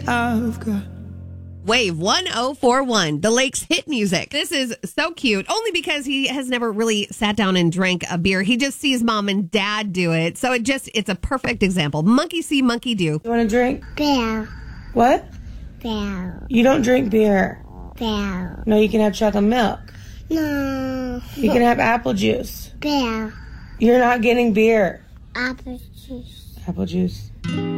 I've got. Wave 1041, the Lake's hit music. This is so cute, only because he has never really sat down and drank a beer. He just sees mom and dad do it. So it's a perfect example. Monkey see, monkey do. You want to drink? Bear. What? Bear. You don't drink beer. Bear. No, you can have chocolate milk. No. You can have apple juice. Bear. You're not getting beer. Apple juice. Apple juice.